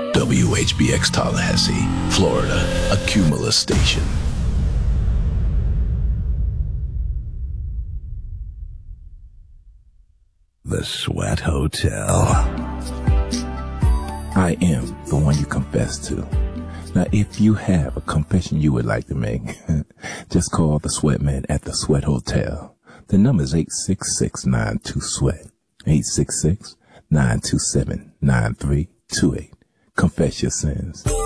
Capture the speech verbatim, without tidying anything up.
W H B X Tallahassee, Florida, a Cumulus station. The Sweat Hotel. I am the one you confess to. Now, if you have a confession you would like to make, just call the Sweatman at the Sweat Hotel. The number is eight six six, nine two, SWEAT, eight six six, nine two seven, nine three two eight. Confess your sins.